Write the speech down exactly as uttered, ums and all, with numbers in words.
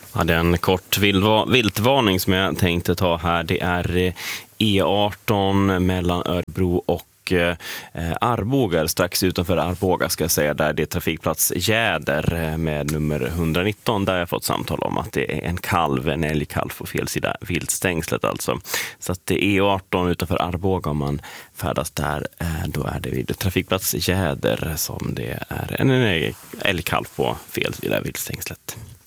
Ja, det är en kort viltvarning som jag tänkte ta här. Det är E arton mellan Örebro och Arboga, strax utanför Arboga ska jag säga, där det är trafikplats Jäder med nummer etthundranitton, där jag fått samtal om att det är en kalv, en älgkalv på fel sida viltstängslet alltså. Så att det är E arton utanför Arboga, om man färdas där, då är det vid trafikplats Jäder som det är en älgkalv på fel sida viltstängslet.